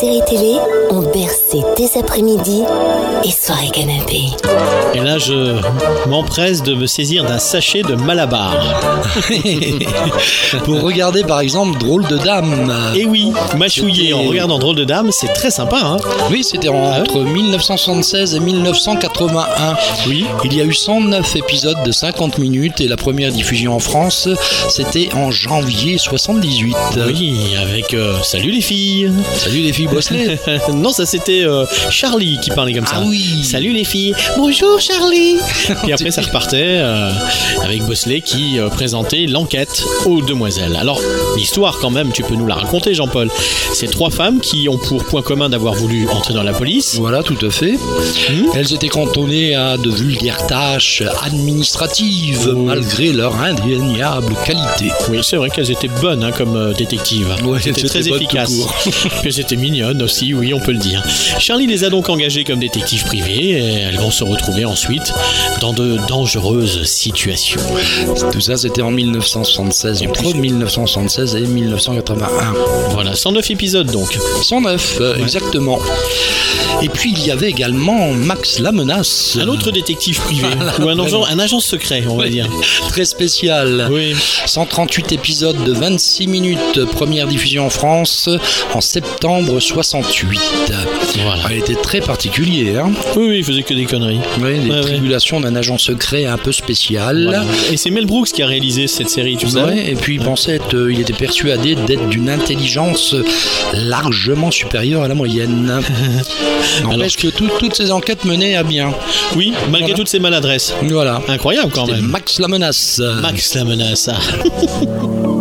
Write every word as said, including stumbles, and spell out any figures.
séries télé ont bercé tes après-midi et soirées canapé. Et là, je m'empresse de me saisir d'un sachet de Malabar. Pour regarder par exemple Drôle de Dame. Et oui, mâchouiller C'était... en regardant Drôle de Dame, c'est très sympa, hein. Oui, c'était entre dix-neuf cent soixante-seize et dix-neuf cent quatre-vingt-un. Oui. Il y a eu cent neuf épisodes de cinquante minutes et la première diffusion en France, c'était en janvier soixante-dix-huit. Oui, avec euh, salut les filles. Salut les filles Boisselet. Non, ça c'était euh, Charlie qui parlait comme ça. Ah oui. Salut les filles. Bonjour Charlie. Puis après ça repartait euh, avec Boisselet qui euh, présentait l'enquête aux demoiselles. Alors l'histoire quand même, tu peux nous la raconter Jean-Paul. C'est trois femmes qui ont pour point commun d'avoir voulu entrer dans la police. Voilà, tout à fait. Mmh. Elles étaient cantonnées à de vulgaires tâches administratives oh. malgré leur indéniable qualité. Oui, c'est vrai qu'elles étaient bonnes hein, comme euh, détectives. Ouais, c'était très efficace. Puis elles étaient mignonnes aussi, oui, on peut le dire. Charlie les a donc engagées comme détectives privées et elles vont se retrouver ensuite dans de dangereuses situations. Tout ça, c'était en dix-neuf cent soixante-seize, entre dix-neuf cent soixante-seize et dix-neuf cent quatre-vingt-un. Voilà, cent neuf épisodes donc. cent neuf, euh, ouais. Exactement. Et puis il y avait également Max la Menace. Un autre détective privé, ou un agent, un agent secret, on va oui, dire. Très spécial. Oui. cent trente-huit épisodes de vingt-six minutes, première diffusion en France en septembre soixante-huit. Voilà. Elle était très particulière. Hein. Oui, oui, il faisait que des conneries. Oui, les ouais, tribulations ouais. d'un agent secret un peu spécial. Voilà. Et c'est Mel Brooks qui a réalisé cette série, tu sais. Ouais, et puis il pensait être, euh, il était persuadé d'être d'une intelligence largement supérieure à la moyenne. N'empêche que tout, toutes ces enquêtes menaient à bien. Oui, malgré voilà. toutes ces maladresses. Voilà. Incroyable quand C'était même. Max la Menace. Max la Menace.